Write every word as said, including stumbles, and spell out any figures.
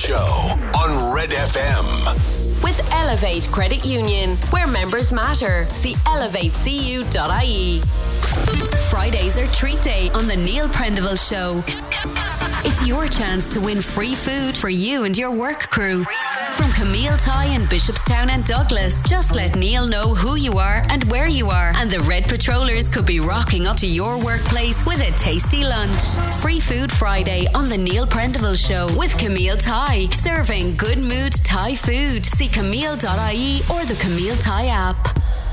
Show on Red F M. With Elevate Credit Union, where members matter. See elevate c u dot i e. Fridays are treat day on the Neil Prendeville Show. It's your chance to win free food for you and your work crew. From Camille Thai in Bishopstown and Douglas, just let Neil know who you are and where you are, and the Red Patrollers could be rocking up to your workplace with a tasty lunch. Free Food Friday on the Neil Prendeville Show with Camille Thai, serving good mood Thai food. See camille dot i e or the Camille Thai app.